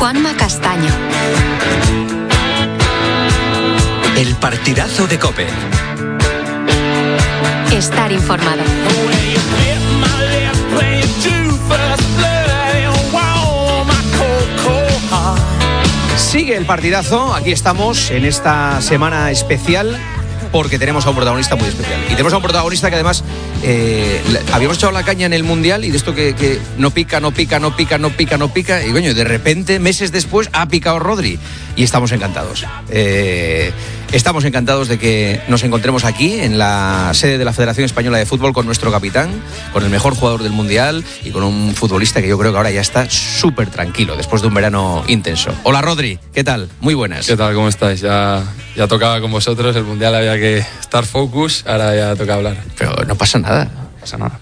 Juanma Castaño. El partidazo de COPE. Estar informado. Sigue el partidazo, aquí estamos en esta semana especial porque tenemos a un protagonista muy especial. Y tenemos a un protagonista que además habíamos echado la caña en el Mundial y de esto que no pica. Y coño, de repente, meses después, ha picado Rodri. Y estamos encantados. Estamos encantados de que nos encontremos aquí en la sede de la Federación Española de Fútbol con nuestro capitán, con el mejor jugador del Mundial y con un futbolista que yo creo que ahora ya está súper tranquilo después de un verano intenso. Hola Rodri, ¿qué tal? Muy buenas. ¿Qué tal? ¿Cómo estáis? Ya tocaba con vosotros, el Mundial había que estar focus, ahora ya toca hablar. Pero no pasa nada. No pasa nada.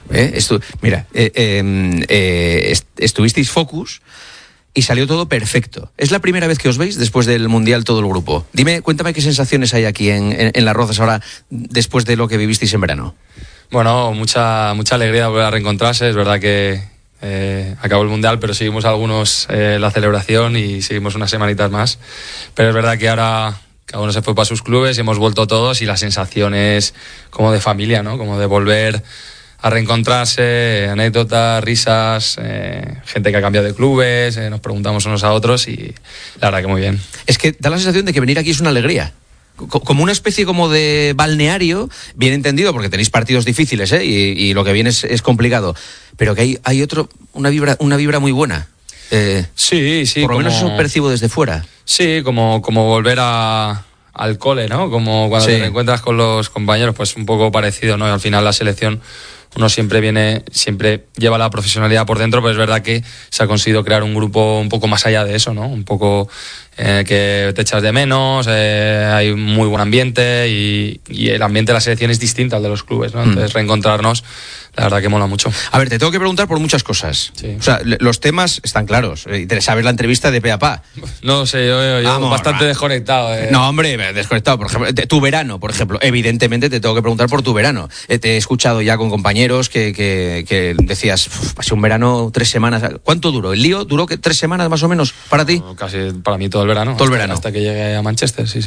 Estuvisteis focus y salió todo perfecto. ¿Es la primera vez que os veis después del Mundial todo el grupo? Cuéntame qué sensaciones hay aquí en Las Rozas ahora después de lo que vivisteis en verano. Bueno, mucha alegría de volver a reencontrarse. Es verdad que acabó el Mundial, pero seguimos algunos la celebración y seguimos unas semanitas más. Pero es verdad que ahora cada uno se fue para sus clubes y hemos vuelto todos y la sensación es como de familia, ¿no? Como de volver a reencontrarse, anécdotas, risas, gente que ha cambiado de clubes, nos preguntamos unos a otros y la verdad que muy bien. Es que da la sensación de que venir aquí es una alegría. Como una especie como de balneario, bien entendido, porque tenéis partidos difíciles, y lo que viene es complicado, pero que hay una vibra muy buena. Sí. Por lo menos eso percibo desde fuera. Sí, como volver al cole, ¿no? Como cuando te encuentras con los compañeros, pues un poco parecido, ¿no? Y al final la selección, uno siempre lleva la profesionalidad por dentro, pero es verdad que se ha conseguido crear un grupo un poco más allá de eso, ¿no? Un poco que te echas de menos, hay muy buen ambiente y el ambiente de la selección es distinto al de los clubes, ¿no? Entonces reencontrarnos, la verdad que mola mucho. A ver, te tengo que preguntar por muchas cosas. Sí. O sea, los temas están claros. ¿Sabes la entrevista de pe a pa? No sé, yo bastante desconectado. No, hombre, desconectado. Por ejemplo, tu verano, por ejemplo. Evidentemente te tengo que preguntar por tu verano. Te he escuchado ya con compañeros que decías, pasé un verano 3 semanas. ¿Cuánto duró? ¿El lío duró 3 semanas más o menos para ti? No, casi para mí todo el verano. Todo el verano. Hasta que llegué a Manchester, sí.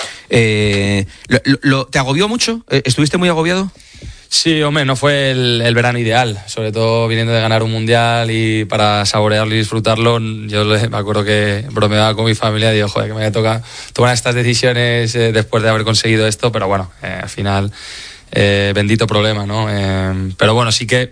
¿Te agobió mucho? ¿Estuviste muy agobiado? Sí, hombre, no fue el verano ideal, sobre todo viniendo de ganar un mundial y para saborearlo y disfrutarlo. Yo me acuerdo que bromeaba con mi familia y digo, joder, que me había tocado tomar estas decisiones después de haber conseguido esto, pero bueno, al final, bendito problema, ¿no? Pero bueno, sí que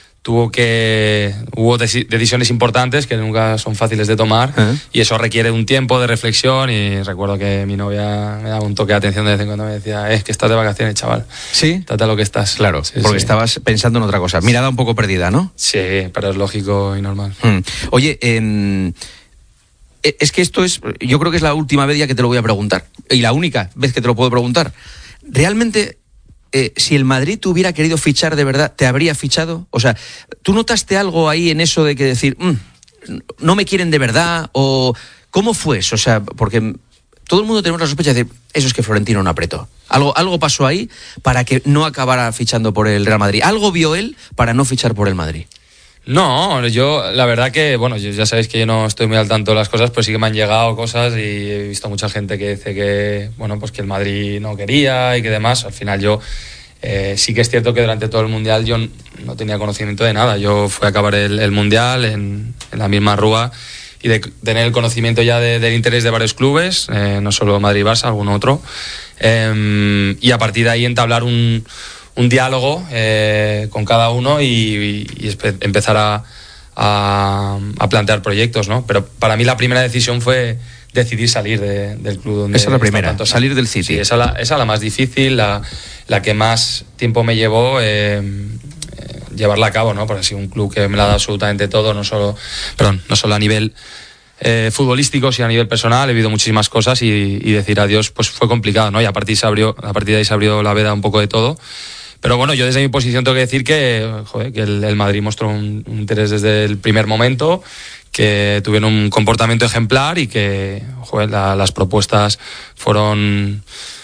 hubo decisiones importantes que nunca son fáciles de tomar y eso requiere un tiempo de reflexión y recuerdo que mi novia me daba un toque de atención de vez en cuando, me decía, es que estás de vacaciones, chaval. ¿Sí? Trata lo que estás. Claro, sí, porque estabas pensando en otra cosa. Mirada un poco perdida, ¿no? Sí, pero es lógico y normal. Oye, es que esto yo creo que es la última vez ya que te lo voy a preguntar y la única vez que te lo puedo preguntar. ¿Realmente si el Madrid te hubiera querido fichar de verdad, te habría fichado? O sea, ¿tú notaste algo ahí en eso de que decir, no me quieren de verdad? ¿O cómo fue eso? O sea, porque todo el mundo tenemos la sospecha de decir, eso es que Florentino no apretó. Algo pasó ahí para que no acabara fichando por el Real Madrid. Algo vio él para no fichar por el Madrid. No, yo la verdad que, bueno, ya sabéis que yo no estoy muy al tanto de las cosas, pues sí que me han llegado cosas y he visto mucha gente que dice que, bueno, pues que el Madrid no quería y que demás. Al final yo sí que es cierto que durante todo el Mundial yo no tenía conocimiento de nada. Yo fui a acabar el Mundial en la misma rúa y de tener el conocimiento ya del interés de varios clubes, no solo Madrid y Barça, algún otro, y a partir de ahí entablar un diálogo con cada uno y empezar a plantear proyectos, ¿no? Pero para mí la primera decisión fue decidir salir del club donde esa es la primera, tanto, salir del City. Sí, esa la más difícil, la que más tiempo me llevó llevarla a cabo, ¿no? Porque ha sido un club que me la ha dado absolutamente todo, no solo a nivel futbolístico, sino a nivel personal. He vivido muchísimas cosas y decir adiós pues fue complicado, ¿no? Y a partir de ahí se abrió la veda un poco de todo. Pero bueno, yo desde mi posición tengo que decir que el Madrid mostró un interés desde el primer momento, que tuvieron un comportamiento ejemplar y que las propuestas fueron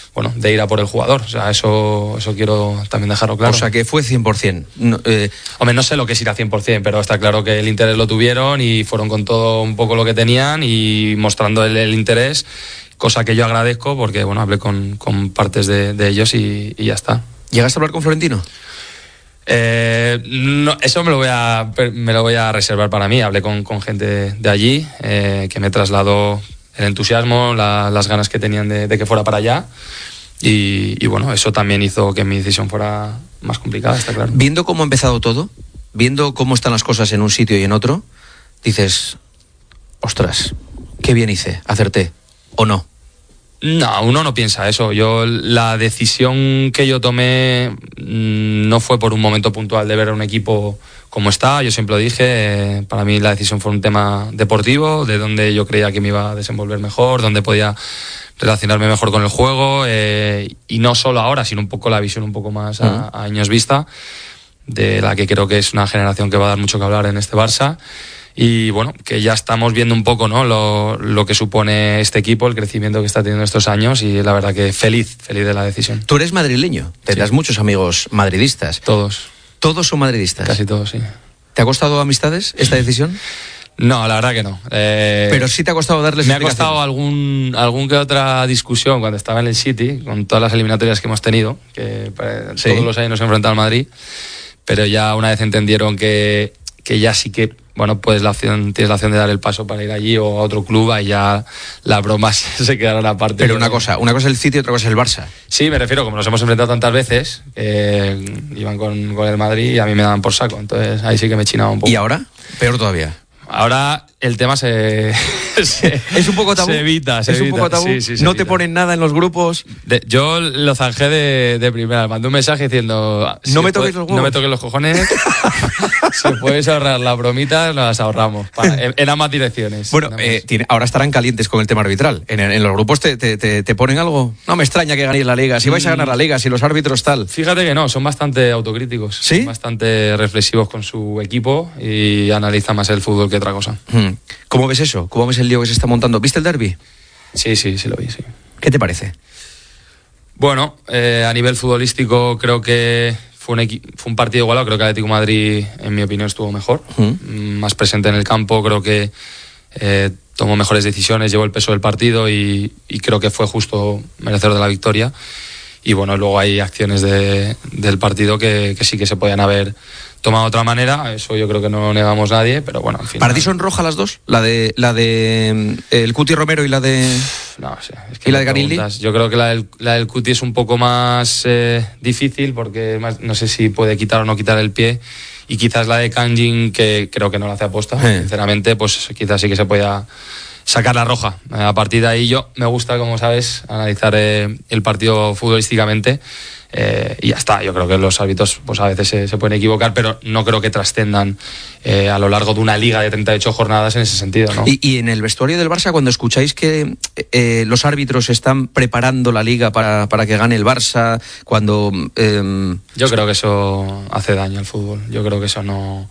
bueno, de ir a por el jugador. O sea, eso quiero también dejarlo claro. O sea, que fue 100%. Hombre, no sé lo que es ir a 100%, pero está claro que el interés lo tuvieron y fueron con todo un poco lo que tenían y mostrando el interés, cosa que yo agradezco porque, bueno, hablé con partes de ellos y ya está. ¿Llegaste a hablar con Florentino? No, eso me lo voy a reservar para mí. Hablé con gente de allí que me trasladó el entusiasmo, las ganas que tenían de que fuera para allá y bueno, eso también hizo que mi decisión fuera más complicada, está claro. Viendo cómo ha empezado todo, viendo cómo están las cosas en un sitio y en otro, dices, ostras, qué bien hice, acerté, ¿o no? No, uno no piensa eso. La decisión que yo tomé no fue por un momento puntual de ver a un equipo como está. Yo siempre lo dije, para mí la decisión fue un tema deportivo, de donde yo creía que me iba a desenvolver mejor, donde podía relacionarme mejor con el juego, y no solo ahora, sino un poco la visión un poco más a años vista, de la que creo que es una generación que va a dar mucho que hablar en este Barça. Y bueno, que ya estamos viendo un poco, ¿no?, lo que supone este equipo, el crecimiento que está teniendo estos años, y la verdad que feliz de la decisión. Tú eres madrileño, tendrás muchos amigos madridistas. Todos. ¿Todos son madridistas? Casi todos, sí. ¿Te ha costado amistades esta decisión? No, la verdad que no. Pero sí te ha costado darles me ha costado algún que otra discusión cuando estaba en el City, con todas las eliminatorias que hemos tenido, que todos los años nos hemos enfrentado al Madrid, pero ya una vez entendieron que ya sí que, bueno, pues tienes la opción de dar el paso para ir allí o a otro club, y ya las bromas se quedaron aparte. Pero una cosa es el City y otra cosa es el Barça. Sí, me refiero, como nos hemos enfrentado tantas veces, iban con el Madrid y a mí me daban por saco, entonces ahí sí que me chinaba un poco. ¿Y ahora? Peor todavía. Ahora el tema es un poco tabú. Se evita. Un poco tabú. Sí, no te ponen nada en los grupos. Yo lo zanjé de primera. Mandé un mensaje diciendo: no me toques los huevos. No me toques los cojones. Si puedes ahorrar las bromitas, las ahorramos. En ambas direcciones. Bueno, ahora estarán calientes con el tema arbitral. En los grupos te ponen algo. No me extraña que ganéis la Liga. Si vais a ganar la Liga, si los árbitros tal. Fíjate que no, son bastante autocríticos. ¿Sí? Son bastante reflexivos con su equipo y analizan más el fútbol que otra cosa. ¿Cómo ves eso? ¿Cómo ves el lío que se está montando? ¿Viste el derbi? Sí lo vi, sí. ¿Qué te parece? Bueno, a nivel futbolístico creo que fue un partido igualado. Creo que el Atlético de Madrid, en mi opinión, estuvo mejor, más presente en el campo. Creo que tomó mejores decisiones, llevó el peso del partido y creo que fue justo merecedor de la victoria. Y bueno, luego hay acciones del partido que sí que se podían haber tomado de otra manera. Eso yo creo que no negamos nadie, pero bueno, al final... ¿Para ti son rojas las dos? ¿La de el Cuti Romero y la de... No sé. Es que ¿Y la de Canilli? Yo creo que la del Cuti es un poco más difícil, porque no sé si puede quitar o no quitar el pie. Y quizás la de Kangin, que creo que no la hace aposta, sinceramente, pues quizás sí que se pueda sacar la roja. A partir de ahí yo me gusta, como sabes, analizar el partido futbolísticamente, y ya está. Yo creo que los árbitros pues a veces se pueden equivocar, pero no creo que trascendan a lo largo de una liga de 38 jornadas en ese sentido, ¿no? Y en el vestuario del Barça, cuando escucháis que los árbitros están preparando la liga para que gane el Barça, cuando... Yo creo que eso hace daño al fútbol. Yo creo que eso no...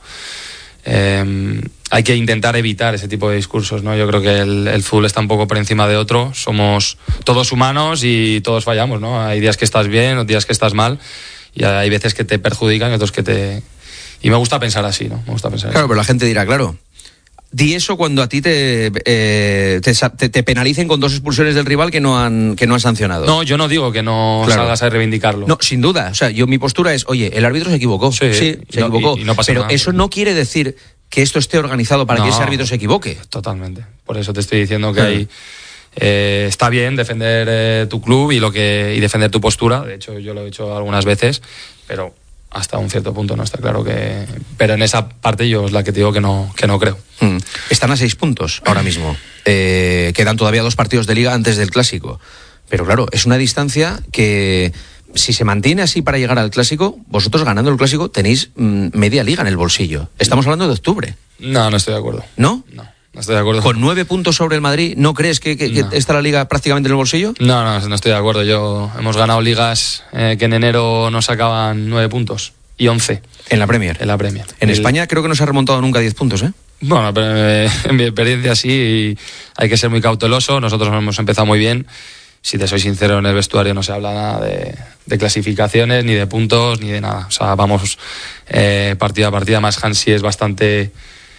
hay que intentar evitar ese tipo de discursos, ¿no? Yo creo que el fútbol está un poco por encima de otro. Somos todos humanos y todos fallamos, ¿no? Hay días que estás bien, otros días que estás mal, y hay veces que te perjudican y otros que te... Y me gusta pensar así, ¿no? Me gusta pensar claro, así. Pero la gente dirá, claro, di eso cuando a ti te penalicen con 2 expulsiones del rival que no han sancionado. No, yo no digo que no salgas a reivindicarlo. No, sin duda. O sea, mi postura es, oye, el árbitro se equivocó. Sí, se equivocó. Y no pasa pero nada. Eso no quiere decir que esto esté organizado para que ese árbitro se equivoque. Totalmente. Por eso te estoy diciendo que está bien defender tu club y defender tu postura. De hecho, yo lo he hecho algunas veces, pero hasta un cierto punto no está claro que... Pero en esa parte yo es la que te digo que no creo. Están a 6 puntos ahora mismo. Quedan todavía 2 partidos de liga antes del Clásico. Pero claro, es una distancia que... Si se mantiene así para llegar al Clásico, vosotros ganando el Clásico tenéis media liga en el bolsillo. Estamos hablando de octubre. No estoy de acuerdo. ¿No? No estoy de acuerdo. ¿Con 9 puntos sobre el Madrid, no crees que está la liga prácticamente en el bolsillo? No estoy de acuerdo. Hemos ganado ligas que en enero nos sacaban 9 puntos y 11. En la Premier. En España creo que no se ha remontado nunca 10 puntos, ¿eh? Bueno, pero en mi experiencia sí, hay que ser muy cauteloso. Nosotros hemos empezado muy bien si te soy sincero, en el vestuario no se habla nada de clasificaciones, ni de puntos, ni de nada. O sea, vamos partido a partido. Además, Hansi es bastante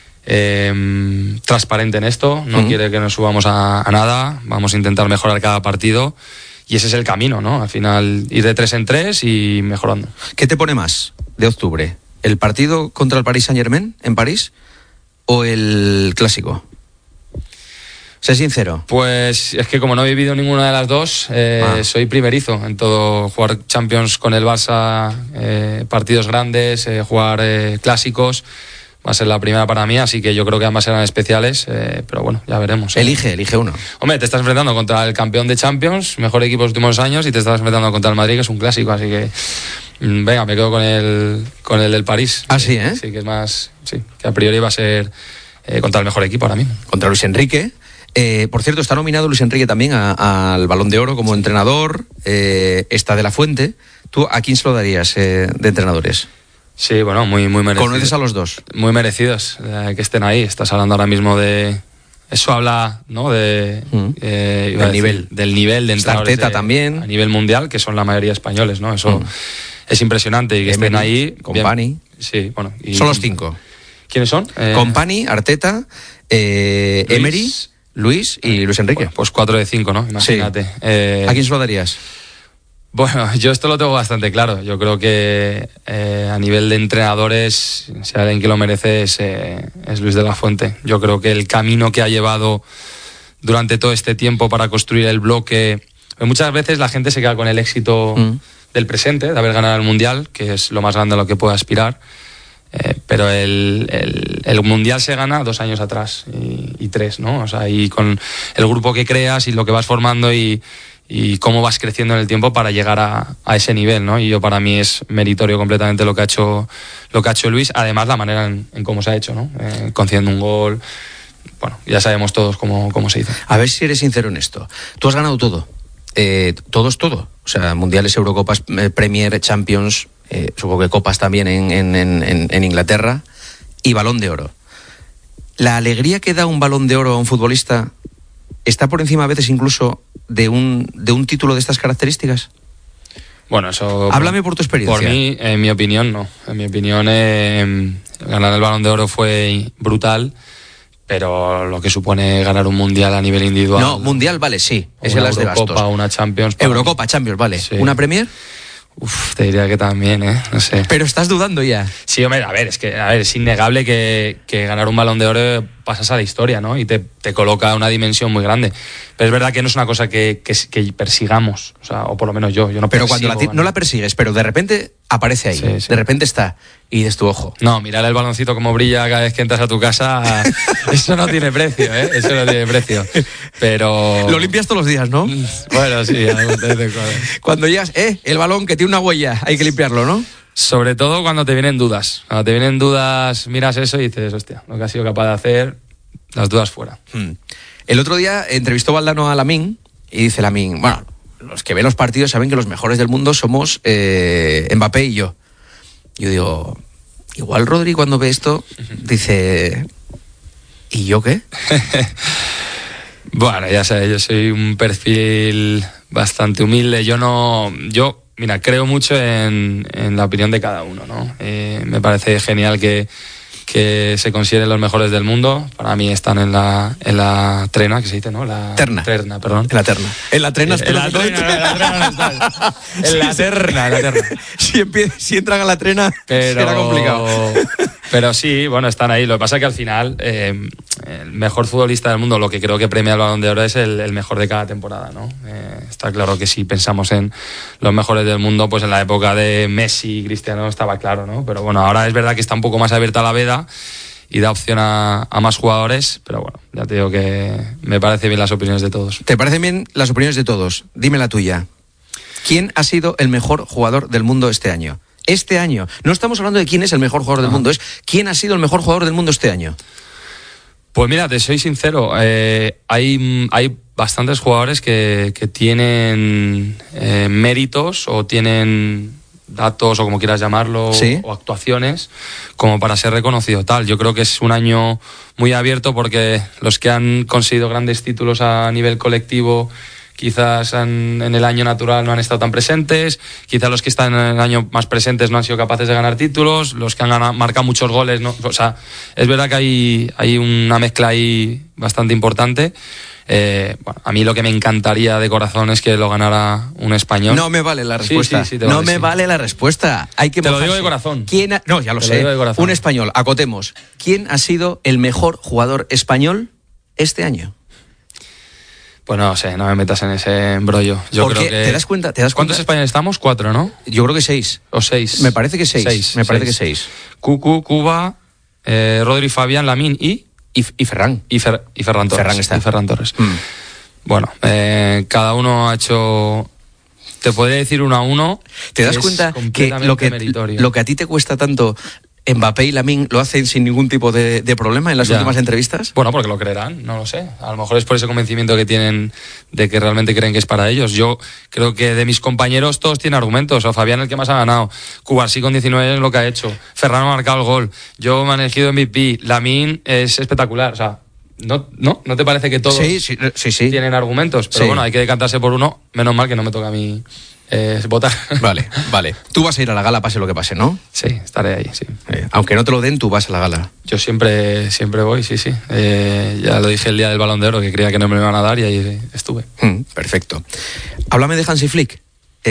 transparente en esto, no quiere que nos subamos a nada, vamos a intentar mejorar cada partido y ese es el camino, ¿no? Al final ir de 3 en 3 y mejorando. ¿Qué te pone más de octubre? ¿El partido contra el Paris Saint-Germain en París o el clásico? Sé sincero. Pues es que como no he vivido ninguna de las dos, soy primerizo en todo. Jugar Champions con el Barça, partidos grandes, jugar clásicos, va a ser la primera para mí, así que yo creo que ambas serán especiales, pero bueno, ya veremos. Elige uno. Hombre, te estás enfrentando contra el campeón de Champions, mejor equipo de los últimos años, y te estás enfrentando contra el Madrid, que es un clásico, así que venga, me quedo con el del París. Ah, sí, ¿eh? Sí, que es más, sí, que a priori va a ser contra el mejor equipo ahora mismo. Contra Luis Enrique. Por cierto, está nominado Luis Enrique también al Balón de Oro como entrenador. Está De La Fuente. ¿Tú a quién se lo darías de entrenadores? Sí, bueno, muy merecidos. ¿Conoces a los dos? Muy merecidos que estén ahí. Estás hablando ahora mismo de... Eso habla, ¿no? Del nivel de entrenadores. Arteta también. A nivel mundial, que son la mayoría españoles, ¿no? Eso es impresionante. Y que estén ahí... Company. Sí, bueno. Son los 5. ¿Quiénes son? Company, Arteta, Emery, Luis y Luis Enrique. Bueno, pues 4 de 5, ¿no? Imagínate. Sí. ¿A quién se lo darías? Bueno, yo esto lo tengo bastante claro. Yo creo que a nivel de entrenadores, si hay alguien que lo merece es Luis de la Fuente. Yo creo que el camino que ha llevado durante todo este tiempo para construir el bloque... Muchas veces la gente se queda con el éxito del presente, de haber ganado el Mundial, que es lo más grande a lo que puede aspirar. Pero el Mundial se gana 2 años atrás y 3, ¿no? O sea, y con el grupo que creas y lo que vas formando y cómo vas creciendo en el tiempo para llegar a ese nivel, ¿no? Y yo, para mí es meritorio completamente lo que ha hecho Luis, además la manera en cómo se ha hecho, ¿no? Concediendo un gol, bueno, ya sabemos todos cómo se hizo. A ver si eres sincero en esto. Tú has ganado todo. Todo es todo. O sea, mundiales, Eurocopas, Premier, Champions, supongo que copas también en Inglaterra, y Balón de Oro. La alegría que da un Balón de Oro a un futbolista está por encima a veces incluso de un título de estas características. Bueno, eso... Háblame por tu experiencia. Por mí, en mi opinión, no. En mi opinión, ganar el Balón de Oro fue brutal, pero lo que supone ganar un Mundial a nivel individual... No, Mundial vale, sí. Es el as de bastos. Eurocopa, una Champions... Eurocopa, Champions, vale. Sí. ¿Una Premier? Te diría que también, no sé. Pero estás dudando ya. Sí, hombre, es innegable que ganar un Balón de Oro pasas a la historia, ¿no? Y te coloca a una dimensión muy grande. Pero es verdad que no es una cosa que persigamos, o sea, o por lo menos yo no. Pero cuando no la persigues, pero de repente aparece ahí, sí. De repente está, y dices tu ojo. No, mirar el baloncito como brilla cada vez que entras a tu casa, eso no tiene precio, eso no tiene precio. Pero... Lo limpias todos los días, ¿no? Bueno, sí. Cuando llegas, el balón que tiene una huella, hay que limpiarlo, ¿no? Sobre todo cuando te vienen dudas. Cuando te vienen dudas, miras eso y dices, hostia, lo que has sido capaz de hacer, las dudas fuera. El otro día entrevistó Valdano a Lamine y dice Lamine, bueno, los que ven los partidos saben que los mejores del mundo somos Mbappé y yo. Yo digo, igual Rodri cuando ve esto dice, ¿y yo qué? Bueno, ya sabes, yo soy un perfil bastante humilde. Mira, creo mucho en la opinión de cada uno, ¿no? Me parece genial que se consideren los mejores del mundo. Para mí están en la trena, que se dice, ¿no? Terna, perdón. En la terna. En la terna. En la terna. Si entran a la trena, será complicado. Pero sí, bueno, están ahí. Lo que pasa es que al final el mejor futbolista del mundo, lo que creo que premia el Balón de Oro es el mejor de cada temporada, ¿no? Está claro que si pensamos en los mejores del mundo, pues en la época de Messi y Cristiano estaba claro, ¿no? Pero bueno, ahora es verdad que está un poco más abierta la veda y da opción a más jugadores, pero bueno, ya te digo que me parecen bien las opiniones de todos. ¿Te parecen bien las opiniones de todos? Dime la tuya. ¿Quién ha sido el mejor jugador del mundo este año? Este año. No estamos hablando de quién es el mejor jugador del mundo, es quién ha sido el mejor jugador del mundo este año. Pues mira, te soy sincero, hay bastantes jugadores que tienen méritos o tienen datos o como quieras llamarlo, ¿sí? O actuaciones como para ser reconocido tal. Yo creo que es un año muy abierto porque los que han conseguido grandes títulos a nivel colectivo, quizás en el año natural no han estado tan presentes, quizás los que están en el año más presentes no han sido capaces de ganar títulos, los que han marcado muchos goles, ¿no? O sea, es verdad que hay una mezcla ahí bastante importante. Bueno, a mí lo que me encantaría de corazón es que lo ganara un español. No me vale la respuesta. No me vale la respuesta. Hay que te lo digo de corazón. No, ya lo sé. Un español. Acotemos. ¿Quién ha sido el mejor jugador español este año? Pues no sé, no me metas en ese embrollo. Yo creo que... ¿Te das cuenta? ¿Cuántos españoles estamos? 4, ¿no? Yo creo que 6. ¿O 6? Me parece que 6. Me parece que 6. Cucu, Cuba, Rodri, Fabián, Lamine y Ferran. Y Ferran Torres. Ferran está. Y Ferran Torres. Bueno, cada uno ha hecho... Te podría decir 1 a 1. ¿Te das cuenta que lo que a ti te cuesta tanto... Mbappé y Lamine lo hacen sin ningún tipo de problema en las últimas entrevistas? Bueno, porque lo creerán, no lo sé. A lo mejor es por ese convencimiento que tienen de que realmente creen que es para ellos. Yo creo que de mis compañeros todos tienen argumentos. O Fabián el que más ha ganado. Cubarsí con 19 años lo que ha hecho. Ferran ha marcado el gol. Yo me han elegido MVP. Lamine es espectacular. O sea, ¿no te parece que todos sí. tienen argumentos? Pero bueno, hay que decantarse por uno. Menos mal que no me toca a mí votar. Vale. Tú vas a ir a la gala pase lo que pase, ¿no? Sí, estaré ahí, sí. Aunque no te lo den, tú vas a la gala. Yo siempre voy, sí. Ya lo dije el día del Balón de Oro, que creía que no me lo iban a dar y ahí estuve. Perfecto. Háblame de Hansi Flick.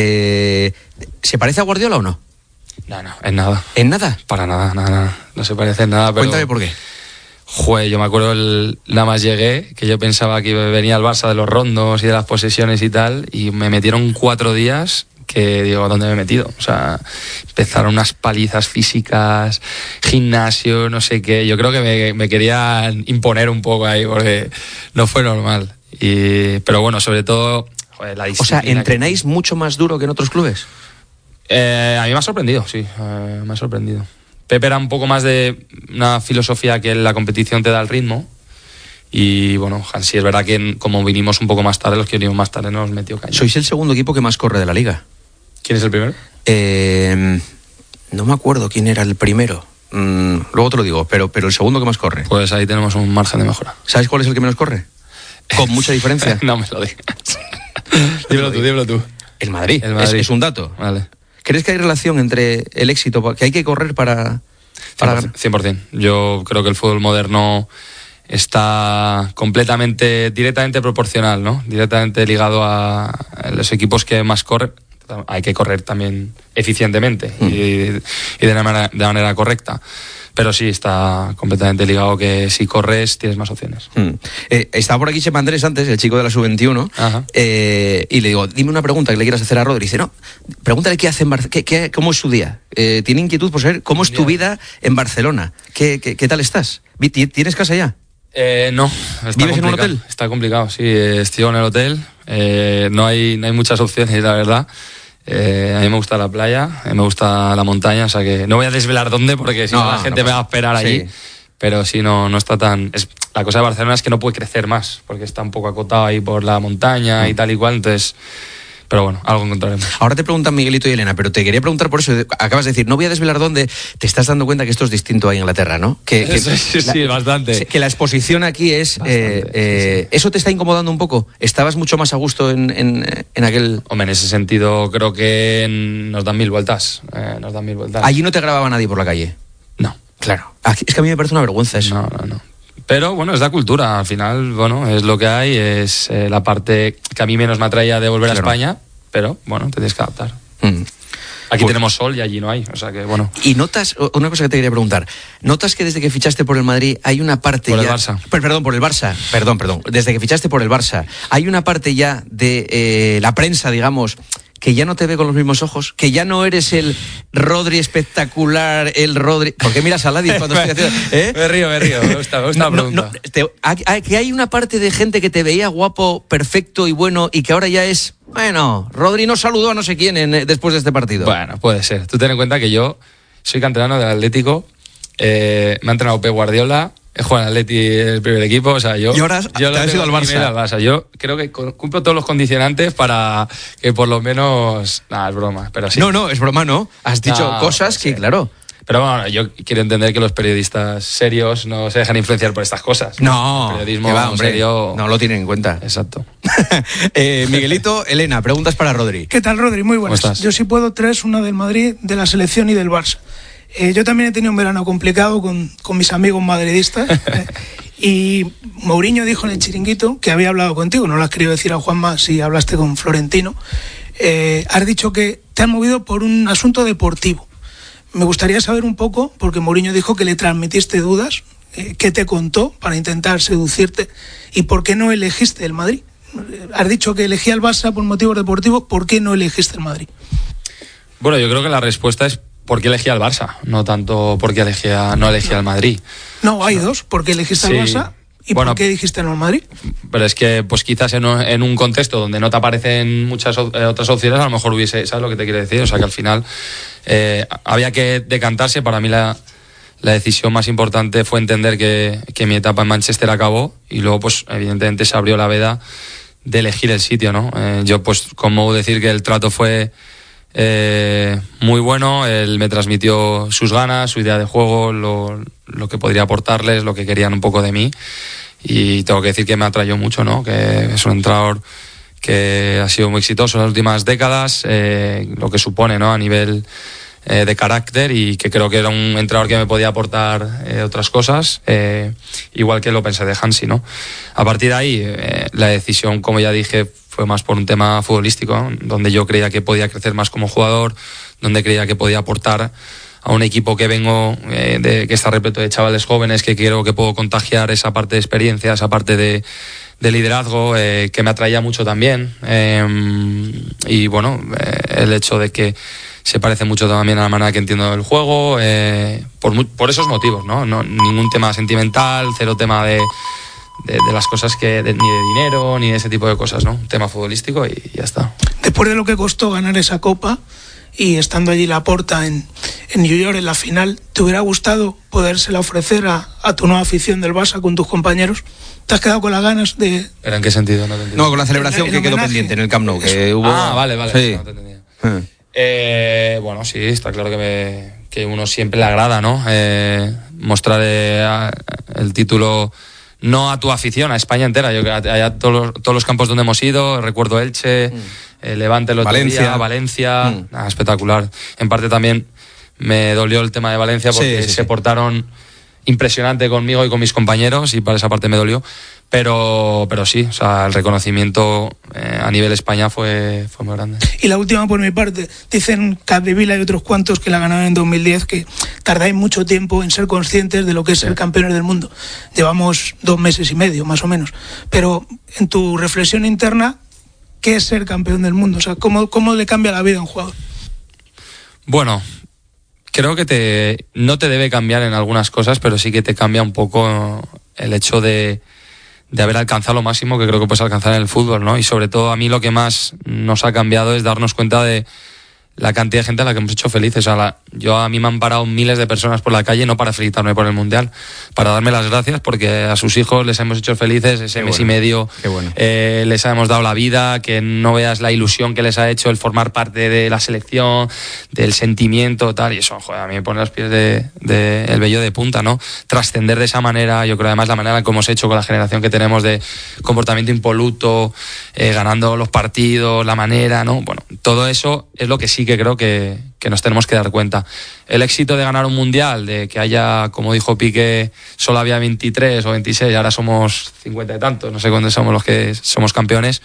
¿Se parece a Guardiola o no? No, en nada. ¿En nada? Para nada. No se parece en nada, pero... Cuéntame por qué. Yo me acuerdo nada más llegué, que yo pensaba que venía el Barça de los rondos y de las posesiones y tal, y me metieron 4 días que digo, ¿dónde me he metido? O sea, empezaron unas palizas físicas, gimnasio, no sé qué. Yo creo que me querían imponer un poco ahí porque no fue normal. Pero bueno, sobre todo, la disciplina. O sea, ¿entrenáis mucho más duro que en otros clubes? A mí me ha sorprendido, sí, me ha sorprendido. Pepe era un poco más de una filosofía que la competición te da el ritmo. Y bueno, Hansi, es verdad que como vinimos un poco más tarde, los que vinimos más tarde nos metió caña. Sois el segundo equipo que más corre de la liga. ¿Quién es el primero? No me acuerdo quién era el primero. Luego te lo digo, pero el segundo que más corre. Pues ahí tenemos un margen de mejora. ¿Sabes cuál es el que menos corre? Con mucha diferencia. No me lo digas. dímelo tú. El Madrid. Es un dato. Vale. ¿Crees que hay relación entre el éxito, que hay que correr para 100%. Yo creo que el fútbol moderno está directamente proporcional, ¿no? Directamente ligado a los equipos que más corren. Hay que correr también eficientemente y de manera correcta. Pero sí, está completamente ligado que si corres tienes más opciones. Estaba por aquí Chema Andrés antes, el chico de la Sub-21, y le digo, dime una pregunta que le quieras hacer a Rodri. Y dice, no, pregúntale qué hace en cómo es su día. Tiene inquietud por saber cómo es tu vida en Barcelona. ¿Qué tal estás? ¿Tienes casa ya? No. ¿Vives en un hotel? Está complicado, sí. Estoy en el hotel. No hay muchas opciones, la verdad. A mí me gusta la playa, me gusta la montaña, o sea que no voy a desvelar dónde porque si no la gente me va a esperar allí. Pero sí, no está tan... La cosa de Barcelona es que no puede crecer más porque está un poco acotado ahí por la montaña y tal y cual, entonces... Pero bueno, algo encontraremos. Ahora te preguntan Miguelito y Elena, pero te quería preguntar por eso. Acabas de decir, no voy a desvelar dónde. Te estás dando cuenta que esto es distinto ahí en Inglaterra, ¿no? Sí, bastante. Que la exposición aquí es... Bastante, sí. ¿Eso te está incomodando un poco? ¿Estabas mucho más a gusto en aquel...? Hombre, en ese sentido creo que nos dan 1000 vueltas. ¿Allí no te grababa nadie por la calle? No. Claro. Es que a mí me parece una vergüenza eso. No. Pero bueno, es la cultura, al final, bueno, es lo que hay, es la parte que a mí menos me atraía de volver a España, pero bueno, te tienes que adaptar. Aquí tenemos sol y allí no hay, o sea que bueno. Y notas, una cosa que te quería preguntar, ¿notas que desde que fichaste por el Madrid hay una parte por ya... el Barça. Perdón, por el Barça, perdón. Desde que fichaste por el Barça, hay una parte ya de la prensa, digamos... que ya no te ve con los mismos ojos, que ya no eres el Rodri espectacular, el Rodri... ¿Por qué miras a nadie cuando estoy haciendo...? Me río, me gusta la pregunta. Que hay una parte de gente que te veía guapo, perfecto y bueno, y que ahora ya es... Bueno, Rodri no saludó a no sé quién después de este partido. Bueno, puede ser. Tú ten en cuenta que yo soy canterano del Atlético, me ha entrenado Pep Guardiola... He jugado en Atleti el primer equipo, o sea, yo... Y ahora te has ido al Barça. Yo creo que cumplo todos los condicionantes para que por lo menos... Nada, es broma, pero sí. No, es broma, ¿no? Has dicho cosas que, claro... Pero bueno, yo quiero entender que los periodistas serios no se dejan influenciar por estas cosas. No, el periodismo serio... no lo tienen en cuenta. Exacto. Miguelito, Elena, preguntas para Rodri. ¿Qué tal, Rodri? Muy buenas. Yo sí puedo 3, una del Madrid, de la selección y del Barça. Yo también he tenido un verano complicado con mis amigos madridistas. Y Mourinho dijo en el Chiringuito que había hablado contigo, no lo has querido decir a Juanma si hablaste con Florentino. Has dicho que te han movido por un asunto deportivo. Me gustaría saber un poco, porque Mourinho dijo que le transmitiste dudas, ¿qué te contó para intentar seducirte y por qué no elegiste el Madrid? Has dicho que elegía el Barça por motivos deportivos, ¿por qué no elegiste el Madrid? Bueno, yo creo que la respuesta es por qué elegía el Barça, no tanto por qué no elegía el Madrid. No, hay dos, ¿por qué elegiste el Barça? ¿Y por qué dijiste no al Madrid? Pero es que pues quizás en un contexto donde no te aparecen muchas otras opciones, a lo mejor hubiese, ¿sabes lo que te quiero decir? O sea que al final había que decantarse. Para mí la decisión más importante fue entender que mi etapa en Manchester acabó y luego pues evidentemente se abrió la veda de elegir el sitio, ¿no? Yo pues como decir que el trato fue muy bueno. Él me transmitió sus ganas, su idea de juego, lo que podría aportarles, lo que querían un poco de mí, y tengo que decir que me atrayó mucho, ¿no? Que es un entrenador que ha sido muy exitoso en las últimas décadas, lo que supone, ¿no? A nivel de carácter, y que creo que era un entrenador que me podía aportar otras cosas, igual que lo pensé de Hansi, ¿no? A partir de ahí la decisión, como ya dije, fue más por un tema futbolístico, ¿no? Donde yo creía que podía crecer más como jugador, donde creía que podía aportar a un equipo que vengo, que está repleto de chavales jóvenes, que creo que puedo contagiar esa parte de experiencia, esa parte de liderazgo, que me atraía mucho también, y bueno, el hecho de que se parece mucho también a la manera que entiendo el juego, por esos motivos, ¿no? Ningún tema sentimental, cero tema de las cosas ni de dinero, ni de ese tipo de cosas, ¿no? Un tema futbolístico y ya está. Después de lo que costó ganar esa copa y estando allí Laporta en New York en la final, ¿te hubiera gustado podérsela ofrecer a tu nueva afición del Barça con tus compañeros? ¿Te has quedado con las ganas de...? ¿Pero en qué sentido? No, con la celebración que quedó pendiente en el Camp Nou. Que hubo... Vale. Sí. No te entendía. Bueno, sí, está claro que uno siempre le agrada, ¿no? Mostrar el título, no a tu afición, a España entera. Yo allá todos los campos donde hemos ido, recuerdo Elche, Levante el otro día, Valencia, espectacular. En parte también me dolió el tema de Valencia porque se portaron impresionante conmigo y con mis compañeros, y para esa parte me dolió, pero sí, o sea, el reconocimiento a nivel España fue muy grande. Y la última por mi parte, dicen Capdevila y otros cuantos que la ganaron en 2010, que tardáis mucho tiempo en ser conscientes de lo que es ser campeones del mundo. Llevamos 2 meses y medio, más o menos, pero en tu reflexión interna, ¿qué es ser campeón del mundo? O sea, ¿cómo le cambia la vida a un jugador? Bueno, creo que no te debe cambiar en algunas cosas, pero sí que te cambia un poco el hecho de haber alcanzado lo máximo que creo que puedes alcanzar en el fútbol, ¿no? Y sobre todo a mí lo que más nos ha cambiado es darnos cuenta de la cantidad de gente a la que hemos hecho felices. A mí me han parado miles de personas por la calle, no para felicitarme por el Mundial, para darme las gracias porque a sus hijos les hemos hecho felices ese mes y medio. Les hemos dado la vida, que no veas la ilusión que les ha hecho el formar parte de la selección, del sentimiento, tal, y eso, joder, a mí me pone los pies el vello de punta, ¿no? Trascender de esa manera, yo creo además la manera en que hemos hecho con la generación que tenemos de comportamiento impoluto, ganando los partidos, la manera, ¿no? Bueno, todo eso es lo que sí que creo que nos tenemos que dar cuenta. El éxito de ganar un mundial, de que haya, como dijo Piqué, solo había 23 o 26, ahora somos 50 y tantos, no sé cuántos somos los que somos campeones,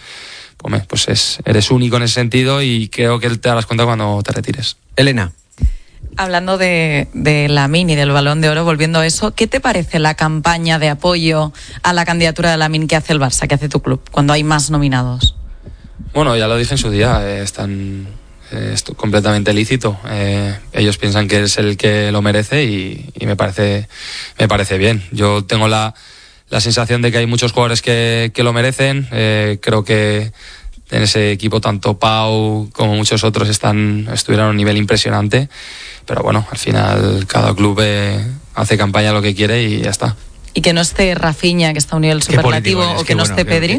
pues eres único en ese sentido, y creo que te darás cuenta cuando te retires. Elena. Hablando de Lamine y del Balón de Oro, volviendo a eso, ¿qué te parece la campaña de apoyo a la candidatura de Lamine que hace el Barça, que hace tu club, cuando hay más nominados? Bueno, ya lo dije en su día, es completamente lícito. Ellos piensan que es el que lo merece y me parece bien. Yo tengo la sensación de que hay muchos jugadores que lo merecen. Creo que en ese equipo tanto Pau como muchos otros estuvieron a un nivel impresionante, pero bueno, al final cada club hace campaña lo que quiere y ya está. Y que no esté Rafinha, que está a un nivel superlativo, o que no esté Pedri.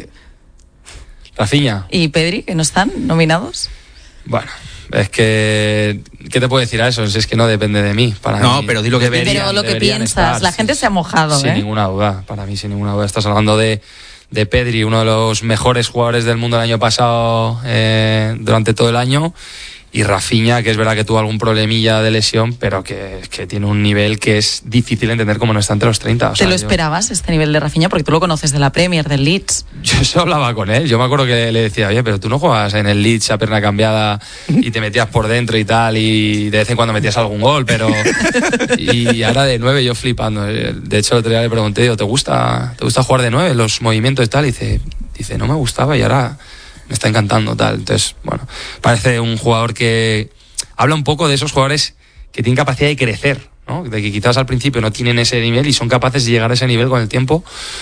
Rafinha y Pedri, que no están nominados. Bueno, es que ¿qué te puedo decir a eso? Es que no depende de mí. Para mí, pero di lo que pero lo que piensas, estar, la gente se ha mojado. Sin ninguna duda, para mí sin ninguna duda. Estás hablando de de Pedri, uno de los mejores jugadores del mundo el año pasado, durante todo el año, y Rafinha, que es verdad que tuvo algún problemilla de lesión, pero que tiene un nivel que es difícil entender cómo no está entre los 30. ¿Te lo esperabas, este nivel de Rafinha? Porque tú lo conoces de la Premier, del Leeds. Yo eso hablaba con él. Yo me acuerdo que le decía, oye, pero tú no juegas en el Leeds a pierna cambiada y te metías por dentro y tal, y de vez en cuando metías algún gol, pero... Y ahora de 9 yo flipando. De hecho, el otro día le pregunté, digo, ¿te gusta jugar de 9, los movimientos y tal? Y dice, no me gustaba y ahora... me está encantando, tal. Entonces, bueno, parece un jugador que habla un poco de esos jugadores que tienen capacidad de crecer, ¿no? De que quizás al principio no tienen ese nivel y son capaces de llegar a ese nivel con el tiempo,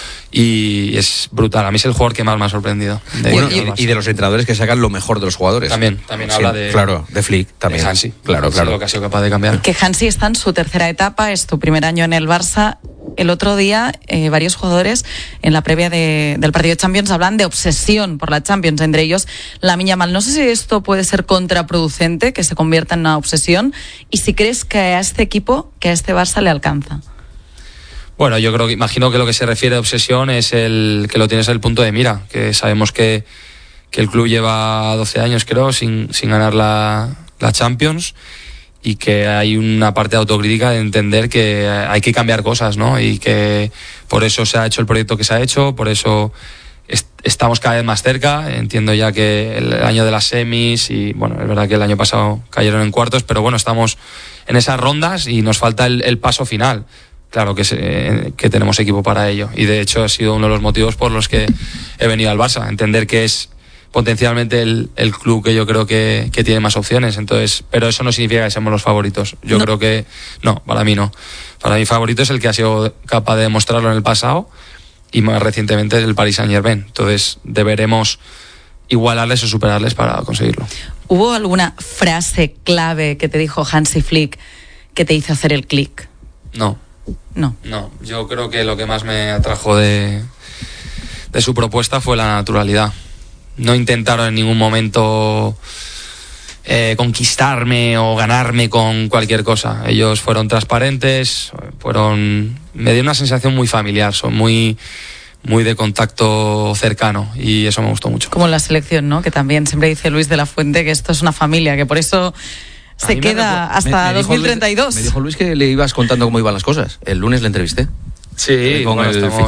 y es brutal. A mí es el jugador que más me ha sorprendido. Y de los entrenadores que sacan lo mejor de los jugadores. También habla de... Claro, de Flick también. De Hansi. Claro. Lo que ha sido capaz de cambiar. Que Hansi está en su tercera etapa, es tu primer año en el Barça. El otro día, varios jugadores en la previa del partido de Champions hablan de obsesión por la Champions, entre ellos Lamine Yamal. No sé si esto puede ser contraproducente, que se convierta en una obsesión, y si crees que a este equipo, que a este Barça le alcanza. Bueno, yo imagino que lo que se refiere a obsesión es el que lo tienes en el punto de mira, que sabemos que el club lleva 12 años, creo, sin ganar la Champions, y que hay una parte de autocrítica de entender que hay que cambiar cosas, ¿no? Y que por eso se ha hecho el proyecto que se ha hecho, por eso estamos cada vez más cerca. Entiendo ya que el año de las semis, y bueno, es verdad que el año pasado cayeron en cuartos, pero bueno, estamos en esas rondas y nos falta el paso final. Claro que tenemos equipo para ello, y de hecho ha sido uno de los motivos por los que he venido al Barça, entender que es potencialmente el club que yo creo que tiene más opciones. Entonces, pero eso no significa que seamos los favoritos. Yo creo que no, para mí no. Para mí favorito es el que ha sido capaz de demostrarlo en el pasado, y más recientemente el Paris Saint-Germain. Entonces deberemos igualarles o superarles para conseguirlo. ¿Hubo alguna frase clave que te dijo Hansi Flick que te hizo hacer el clic? No, yo creo que lo que más me atrajo de su propuesta fue la naturalidad. No intentaron en ningún momento conquistarme o ganarme con cualquier cosa. Ellos fueron transparentes, me dio una sensación muy familiar, son muy de contacto cercano, y eso me gustó mucho. Como en la selección, ¿no? Que también siempre dice Luis de la Fuente que esto es una familia, que por eso se queda hasta 2032. Me dijo Luis que le ibas contando cómo iban las cosas. El lunes le entrevisté. Sí, bueno,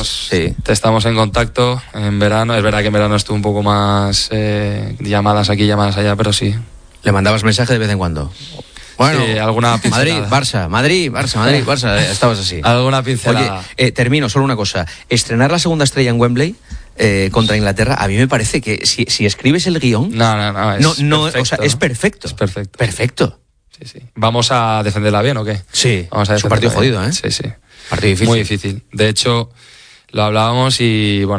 estamos en contacto en verano. Es verdad que en verano estuve un poco más llamadas aquí, llamadas allá, pero sí. ¿Le mandabas mensaje de vez en cuando? Bueno, sí, alguna pincelada. Madrid, Barça, estabas así. Alguna pincelada. Oye, termino, solo una cosa. Estrenar la segunda estrella en Wembley contra Inglaterra, a mí me parece que si escribes el guión... No, o sea, es perfecto. Es perfecto. Perfecto. Sí. ¿Vamos a defenderla bien o qué? Sí, vamos a es un partido jodido, ¿eh? Sí. Partido difícil. Muy difícil. De hecho, lo hablábamos y, bueno,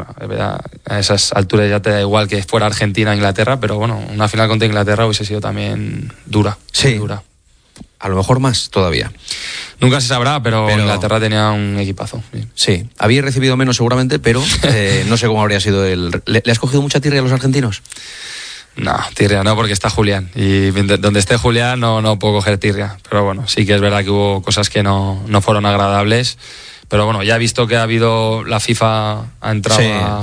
a esas alturas ya te da igual que fuera Argentina o Inglaterra, pero bueno, una final contra Inglaterra hubiese sido también dura. Sí. Dura. A lo mejor más todavía. Nunca se sabrá, pero Inglaterra tenía un equipazo. Sí, había recibido menos seguramente, pero no sé cómo habría sido ¿Le has cogido mucha tirria a los argentinos? No, tirria no, porque está Julián. Y donde esté Julián no puedo coger tirria. Pero bueno, sí que es verdad que hubo cosas que no fueron agradables. Pero bueno, ya he visto que ha habido... La FIFA ha entrado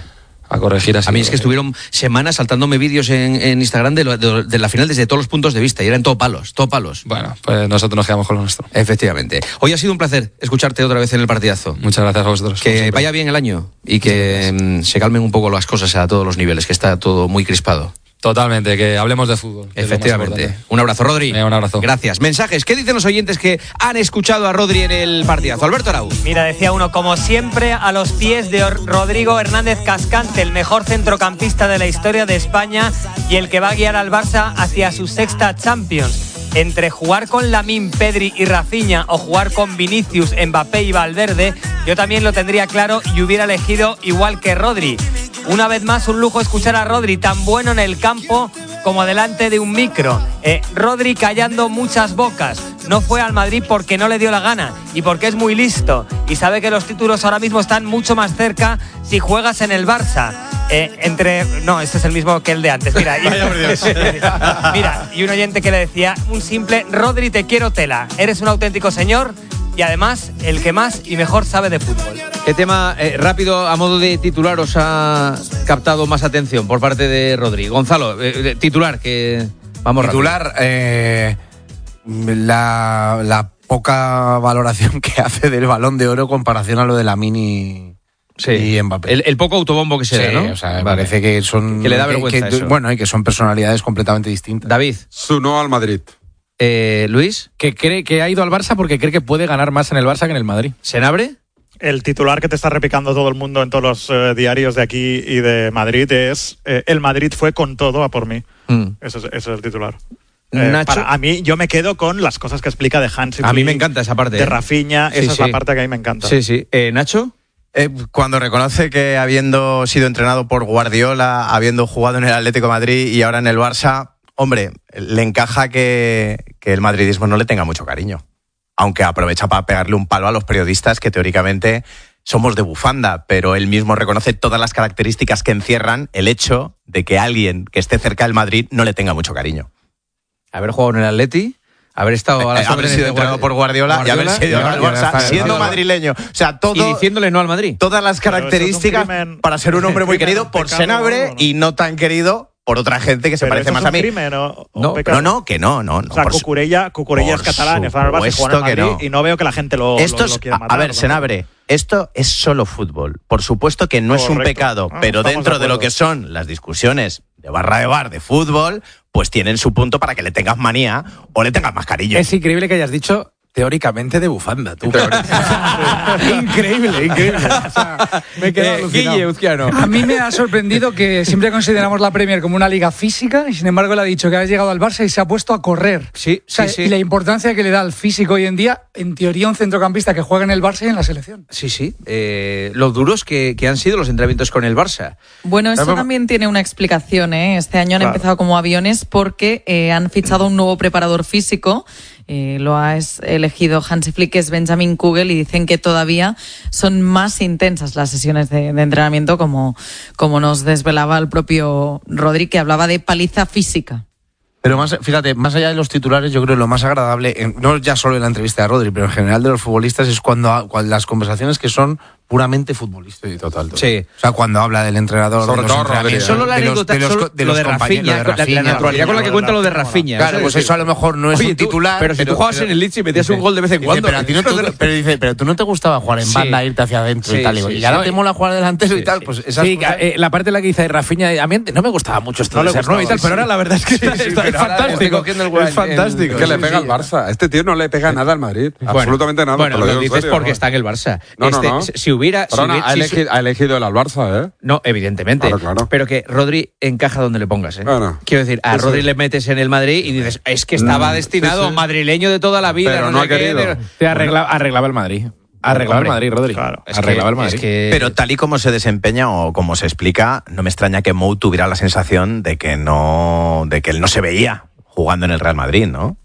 a corregir así. A mí es que estuvieron semanas saltándome vídeos en Instagram de la final desde todos los puntos de vista, y eran todo palos. Bueno, pues nosotros nos quedamos con lo nuestro. Efectivamente. Hoy ha sido un placer escucharte otra vez en el partidazo. Muchas gracias a vosotros. Que vaya bien el año y que se calmen un poco las cosas a todos los niveles, que está todo muy crispado. Totalmente, que hablemos de fútbol. Efectivamente. Un abrazo, Rodri. Un abrazo. Gracias. Mensajes. ¿Qué dicen los oyentes que han escuchado a Rodri en el partidazo? Alberto Arau. Mira, decía uno, como siempre, a los pies de Rodrigo Hernández Cascante, el mejor centrocampista de la historia de España y el que va a guiar al Barça hacia su sexta Champions. Entre jugar con Lamine, Pedri y Rafinha o jugar con Vinicius, Mbappé y Valverde, yo también lo tendría claro y hubiera elegido igual que Rodri. Una vez más, un lujo escuchar a Rodri, tan bueno en el campo como delante de un micro. Rodri callando muchas bocas. No fue al Madrid porque no le dio la gana y porque es muy listo y sabe que los títulos ahora mismo están mucho más cerca si juegas en el Barça. No, este es el mismo que el de antes. Mira, y un oyente que le decía un simple: Rodri, te quiero tela. Eres un auténtico señor. y además el que más y mejor sabe de fútbol. ¿Qué tema rápido a modo de titular os ha captado más atención por parte de Rodri? Gonzalo, titular, que vamos titular, la poca valoración que hace del Balón de Oro en comparación a lo de Lamine y Mbappé. El poco autobombo que se da, ¿no? O sea, me parece que son... Que le da vergüenza eso. Bueno, y que son personalidades completamente distintas. David. Su no al Madrid. Luis. Que cree que ha ido al Barça porque cree que puede ganar más en el Barça que en el Madrid. ¿Senabre? El titular que te está repicando todo el mundo en todos los diarios de aquí y de Madrid es el Madrid fue con todo a por mí. Ese es el titular. Nacho. A mí, yo me quedo con las cosas que explica de Hansi Flick. A mí me encanta esa parte. De Rafinha, esa es la parte que a mí me encanta. Sí. ¿Nacho? Cuando reconoce que habiendo sido entrenado por Guardiola, habiendo jugado en el Atlético de Madrid y ahora en el Barça, hombre, le encaja que el madridismo no le tenga mucho cariño. Aunque aprovecha para pegarle un palo a los periodistas que teóricamente somos de bufanda, pero él mismo reconoce todas las características que encierran el hecho de que alguien que esté cerca del Madrid no le tenga mucho cariño. Haber jugado en el Atleti, haber estado a la haber sido entrenado por Guardiola y haber sido al Barça, siendo madrileño. O sea, todo, y diciéndole no al Madrid. Todas las características para ser un hombre muy querido por Senabre y no tan querido por otra gente que se parece más a mí. No, que no. O sea, Cucurella es catalán, es al Barça, juega en Madrid, y no veo que la gente lo quiera matar. A ver, Senabre, esto es solo fútbol. Por supuesto que no es un pecado, pero dentro de lo que son las discusiones de barra de bar de fútbol, pues tienen su punto para que le tengas manía o le tengas más cariño. Es increíble que hayas dicho teóricamente de bufanda, tú. Increíble. O sea, me he quedado alucinado. Guille Uzquiano. A mí me ha sorprendido que siempre consideramos la Premier como una liga física y sin embargo le ha dicho que ha llegado al Barça y se ha puesto a correr. Sí. Y la importancia que le da al físico hoy en día, en teoría un centrocampista que juega en el Barça y en la selección. Sí. Lo duros que han sido los entrenamientos con el Barça. Bueno, eso también tiene una explicación, ¿eh? Este año han empezado como aviones porque han fichado un nuevo preparador físico. Lo ha elegido Hansi Flick, que es Benjamin Kugel, y dicen que todavía son más intensas las sesiones de entrenamiento, como nos desvelaba el propio Rodri, que hablaba de paliza física. Pero fíjate, más allá de los titulares, yo creo que lo más agradable, no ya solo en la entrevista de Rodri, pero en general de los futbolistas, es cuando las conversaciones que son puramente futbolísticas. Sí, total. Sí. O sea, cuando habla del entrenador, sobre de los todo entrenamientos, solo la anécdota, lo de Rafinha, la naturalidad con la que cuenta lo de Rafinha. Claro, pues eso a lo mejor no es un titular. Pero si tú jugabas en el Leeds y metías un gol de vez en cuando. Pero tú no te gustaba jugar en banda, irte hacia adentro y tal. Y ahora te mola jugar delantero y tal. Pues la parte en la que dice Rafinha, a mí no me gustaba mucho esto de ser nuevo y tal, pero ahora la verdad es que es fantástico. Es fantástico. Que le pega al Barça. Este tío no le pega nada al Madrid. Absolutamente nada. Bueno, lo dices porque está en el Barça. No. Si hubiera... Ha elegido él al Barça, ¿eh? No, evidentemente. Claro. Pero que Rodri encaja donde le pongas, ¿eh? Bueno, quiero decir, a Rodri le metes en el Madrid y dices, es que estaba destinado madrileño de toda la vida. Pero no ha querido. Te arreglaba el Madrid. Arreglaba el Madrid, Rodri. Claro. Arreglaba el Madrid. Pero tal y como se desempeña o como se explica, no me extraña que Mou tuviera la sensación de que él no se veía jugando en el Real Madrid, ¿no?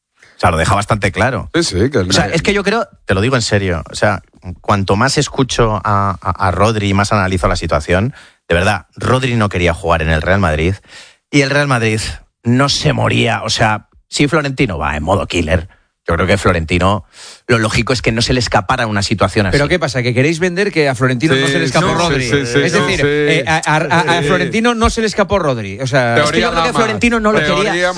O sea, lo deja bastante claro. Sí. O sea, es que yo creo, te lo digo en serio, o sea, cuanto más escucho a Rodri y más analizo la situación, de verdad, Rodri no quería jugar en el Real Madrid y el Real Madrid no se moría. O sea, si Florentino va en modo killer, yo creo que Florentino, lo lógico es que no se le escapara una situación así. ¿Pero qué pasa? ¿Que queréis vender que a Florentino no se le escapó Rodri? Es decir, a Florentino no se le escapó Rodri. O sea, es que yo creo que Florentino no lo quería.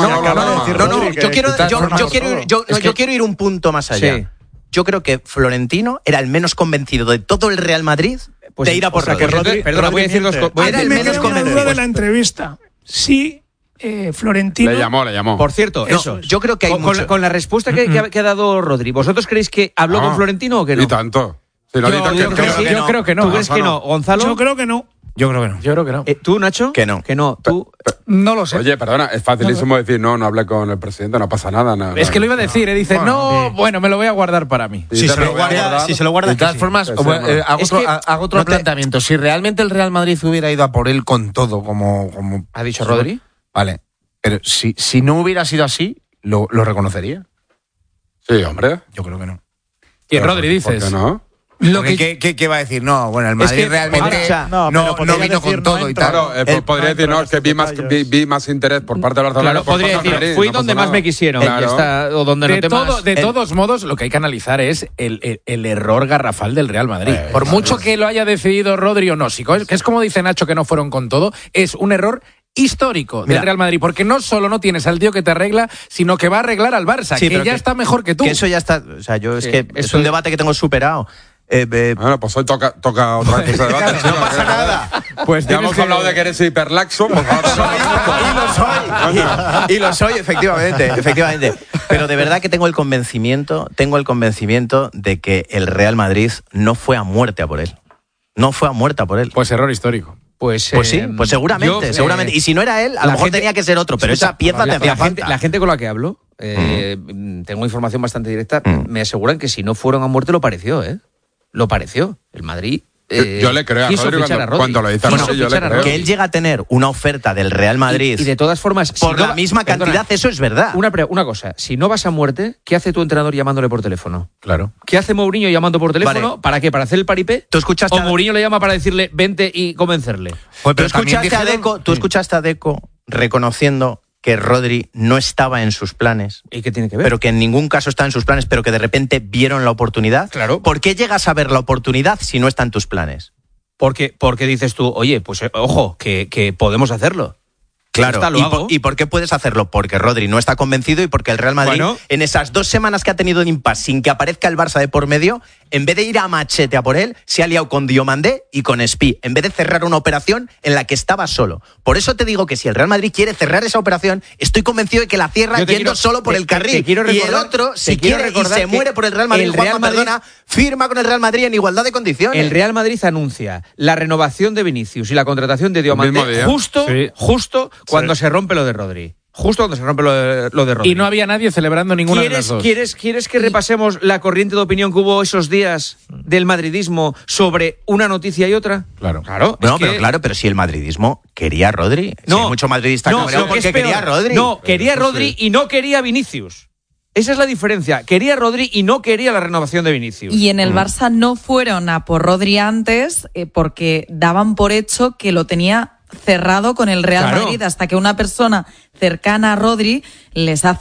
Yo quiero ir un punto más allá. Sí. Yo creo que Florentino era el menos convencido de todo el Real Madrid de ir a por Rodri. Perdona, voy a decir dos cosas. Era el menos convencido de la entrevista. Sí. Florentino. Le llamó. Por cierto, yo creo que hay con la respuesta que ha dado Rodri, ¿vosotros creéis que habló con Florentino o que no? Y tanto. Yo creo que no. ¿Tú crees que no? ¿Gonzalo? Yo creo que no. Yo creo que no. ¿Tú, Nacho? Que no. ¿Tú? No lo sé. Oye, perdona, es facilísimo decir no hablé con el presidente, no pasa nada. Es que lo iba a decir, dice, bueno, me lo voy a guardar para mí. Si se lo guarda. De todas formas, hago otro planteamiento. Si realmente el Real Madrid hubiera ido a por él con todo, como ¿ha dicho Rodri? Vale, pero si no hubiera sido así, ¿lo reconocería? Sí, hombre. Yo creo que no. ¿Y Rodri dices? ¿Por qué no? ¿Qué va a decir? No, bueno, el Madrid realmente no vino con todo y tal. Claro, podría decir, no, es que vi más interés por parte del Barcelona. Claro, podría decir, fui donde más me quisieron. Claro. Ya está, o donde de todos modos, lo que hay que analizar es el error garrafal del Real Madrid. Por mucho que lo haya decidido Rodri o no, que es como dice Nacho que no fueron con todo, es un error histórico del Real Madrid, porque no solo no tienes al tío que te arregla, sino que va a arreglar al Barça, que ya está mejor que tú. Que eso ya está, o sea, yo es que es un debate que tengo superado. Bueno, pues hoy toca otra vez ese debate. No pasa nada. Pues ya hemos hablado de que eres hiperlaxo. Pues y lo soy, efectivamente. Pero de verdad que tengo el convencimiento de que el Real Madrid no fue a muerte a por él. No fue a muerte a por él. Pues error histórico. Pues sí, pues seguramente. Y si no era él, a lo mejor tenía que ser otro, pero esa pieza te hacía falta. La gente con la que hablo, tengo información bastante directa, me aseguran que si no fueron a muerte lo pareció, Lo pareció. El Madrid. Yo le creo a Rodri cuando lo dice así, yo le creo. Que él llega a tener una oferta del Real Madrid y de todas formas por la misma cantidad, eso es verdad. Una cosa, si no vas a muerte, ¿qué hace tu entrenador llamándole por teléfono? Claro. ¿Qué hace Mourinho llamando por teléfono? Vale. ¿Para qué? ¿Para hacer el paripé? ¿Tú escuchaste ¿O Mourinho le llama para decirle vente y convencerle? ¿Tú escuchaste a Deco reconociendo que Rodri no estaba en sus planes? ¿Y qué tiene que ver? Pero que en ningún caso está en sus planes, pero que de repente vieron la oportunidad. Claro. ¿Por qué llegas a ver la oportunidad si no está en tus planes? Porque dices tú, oye, pues ojo, que podemos hacerlo. Claro, ¿y por qué puedes hacerlo? Porque Rodri no está convencido y porque el Real Madrid, en esas 2 semanas que ha tenido de impasse sin que aparezca el Barça de por medio, en vez de ir a machete a por él, se ha liado con Diomandé y con Espí, en vez de cerrar una operación en la que estaba solo. Por eso te digo que si el Real Madrid quiere cerrar esa operación, estoy convencido de que la cierra yendo solo por el carril. Y el otro, si quiere y se muere por el Real Madrid, firma con el Real Madrid en igualdad de condiciones. El Real Madrid anuncia la renovación de Vinicius y la contratación de Diomandé justo cuando se rompe lo de Rodri. Justo cuando se rompe lo de Rodri. Y no había nadie celebrando ninguna de las dos. ¿Quieres que repasemos la corriente de opinión que hubo esos días del madridismo sobre una noticia y otra? Claro. Pero si el madridismo quería a Rodri. Si hay mucho madridista porque quería a Rodri. No, quería a Rodri y no quería a Vinicius. Esa es la diferencia. Quería a Rodri y no quería la renovación de Vinicius. Y en el Barça no fueron a por Rodri antes porque daban por hecho que lo tenía cerrado con el Real Madrid hasta que una persona cercana a Rodri les hace